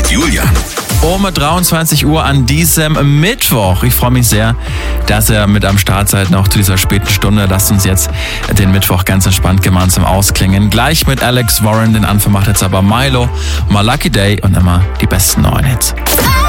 mit Julian. Um 23 Uhr an diesem Mittwoch. Ich freue mich sehr, dass ihr mit am Start seid, noch zu dieser späten Stunde. Lasst uns jetzt den Mittwoch ganz entspannt gemeinsam ausklingen. Gleich mit Alex Warren, den Anfang macht jetzt aber Milo, My Lucky Day und immer die besten neuen Hits.